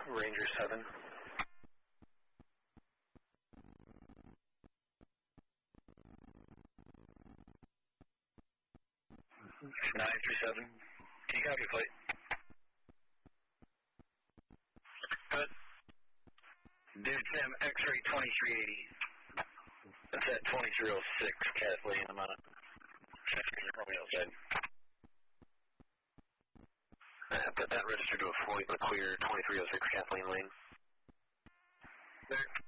Ranger 7. 937. Can you copy plate? Good. Dude, Sam, X-ray 2380. That's at 2306, Kathleen. I'm on a Romeo side. Put that registered to a fully but clear 2306 Kathleen Lane. There.